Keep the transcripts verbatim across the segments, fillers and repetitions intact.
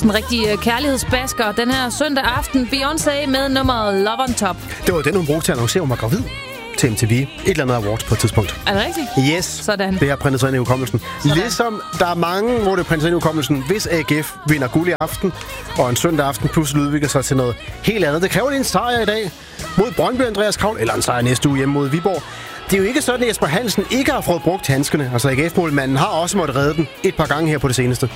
en rigtig kærlighedsbasker den her søndag aften. Beyoncé med nummeret Love on Top. Det var den, hun brugte til at annoncere, hun var gravid til M T V. Et eller andet awards på et tidspunkt. Er det rigtigt? Yes. Sådan. Det har printet sig ind i hukommelsen. Sådan. Ligesom der er mange, hvor det printer sig ind i hukommelsen, hvis A G F vinder guld i aften, og en søndag aften pludselig udvikler sig til noget helt andet. Det kræver lige en sejr i dag mod Brøndby Andreas Kravl, eller en sejr næste uge hjemme mod Viborg. Det er jo ikke sådan, at Jesper Hansen ikke har fået brugt handskerne. Altså A G F-målmanden har også måttet redde den et par gange her på det seneste.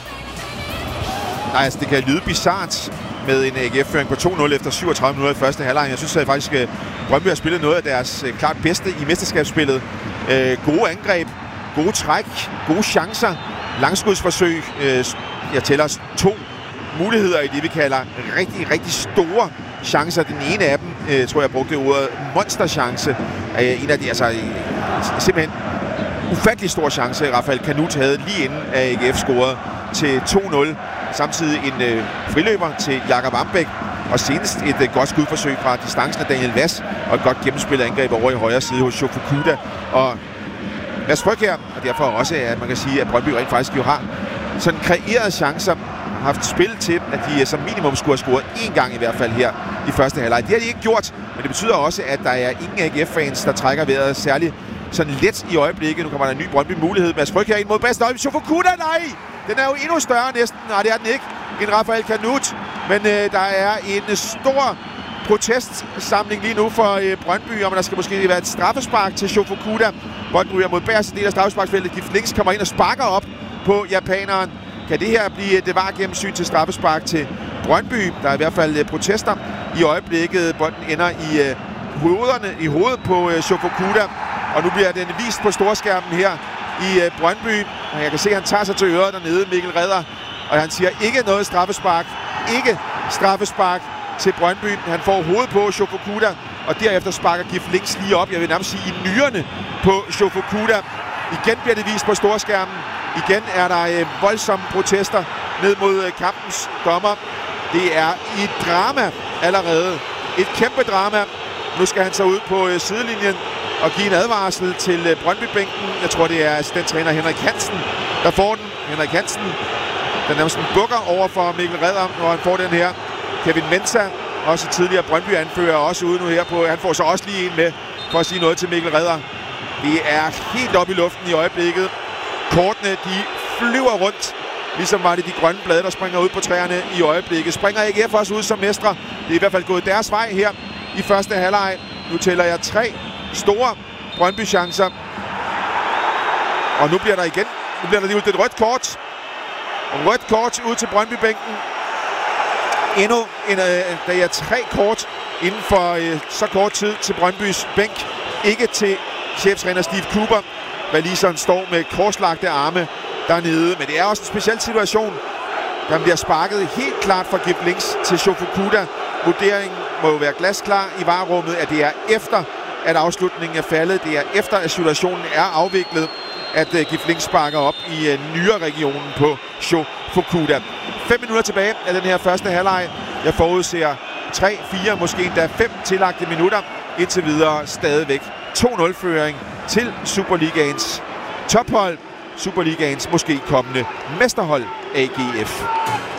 Nej, altså det kan lyde bizart med en A G F-føring på to nul efter syvogtredive minutter i første halvleg. Jeg synes at faktisk, at Brøndby har spillet noget af deres øh, klart bedste i mesterskabsspillet. Øh, gode angreb, gode træk, gode chancer, langskudsforsøg. Øh, jeg tæller to muligheder i det, vi kalder rigtig, rigtig store chancer. Den ene af dem, øh, tror jeg, brugte ordet monsterchance. Øh, en af de, altså øh, simpelthen ufattelig stor chance, Rafael Kanut havde lige inden A G F scorede til to nul. Samtidig en øh, friløber til Jakob Ambæk, og senest et øh, godt skudforsøg fra distancen af Daniel Vass, og et godt gennemspillet angreb over i højre side hos Shofukuda. Og Mads Fryg her, og derfor også, at man kan sige, at Brøndby rent faktisk jo har sådan kreerede chancer, haft spil til, at de som minimum skulle have scoret én gang i hvert fald her i første halvleg. Det har de ikke gjort, men det betyder også, at der er ingen A G F-fans, der trækker vejret særligt sådan let i øjeblikket. Nu kommer der en ny Brøndby-mulighed. Mads Fryg her ind mod bedste. Shofukuda, nej! Den er jo endnu større næsten. Nej, det er den ikke. En Rafael Kanut. Men øh, der er en stor protestsamling lige nu for øh, Brøndby, om der skal måske være et straffespark til Shofukuda. Bolden ryger mod bagerste del af straffesparksfeltet. Gift Links kommer ind og sparker op på japaneren. Kan det her blive et var gennemsyn til straffespark til Brøndby? Der er i hvert fald øh, protester i øjeblikket. Bolden ender i øh, hovederne, i hovedet på øh, Shofukuda. Og nu bliver den vist på storskærmen her i øh, Brøndby. Og jeg kan se, at han tager sig til øret dernede, Mikkel Redder. Og han siger ikke noget straffespark. Ikke straffespark til Brøndby. Han får hovedet på Shofukuda, og derefter sparker Gift Links lige op. Jeg vil nærmest sige i nyrerne på Shofukuda. Igen bliver det vist på storskærmen. Igen er der øh, voldsomme protester ned mod øh, kampens dommer. Det er et drama allerede. Et kæmpe drama. Nu skal han så ud på øh, sidelinjen og give en advarsel til øh, Brøndby-bænken. Jeg tror, det er assistenttræner Henrik Hansen, der får den. Henrik Hansen, der nærmest bukker over for Mikkel Redder, når han får den her. Kevin Mensah, også tidligere Brøndby-anfører, også ude nu her på. Han får så også lige en med for at sige noget til Mikkel Redder. Det er helt op i luften i øjeblikket. Kortene, de flyver rundt. Ligesom var det de grønne blade, der springer ud på træerne i øjeblikket. Springer A G F også ud som mestre. Det er i hvert fald gået deres vej her i første halvleg. Nu tæller jeg tre store Brøndby-chancer. Og nu bliver der igen, nu bliver der lige ud et rødt kort. Rødt kort ud til Brøndby-bænken. Endnu en, øh, der er tre kort inden for øh, så kort tid til Brøndbys bænk. Ikke til cheftræner Steve Cooper. Waliseren står med korslagte arme dernede. Men det er også en speciel situation. Der bliver sparket helt klart fra Gift Links til Shofukuda. Vurderingen må jo være glasklar i varerummet, at det er efter, at afslutningen er faldet. Det er efter, at situationen er afviklet, at uh, Gift Links sparker op i uh, nyere-regionen på Shofukuda. Fem minutter tilbage af den her første halvleg. Jeg forudser tre, fire, måske endda fem tillagte minutter. Indtil videre stadigvæk to nul-føring til Superligaens tophold. Superligaens måske kommende mesterhold A G F.